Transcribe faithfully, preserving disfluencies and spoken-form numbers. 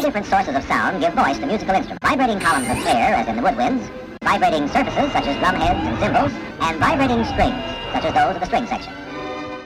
Three different sources of sound give voice to musical instruments. Vibrating columns of air, as in the woodwinds, vibrating surfaces, such as drum heads and cymbals, and vibrating strings, such as those of the string section.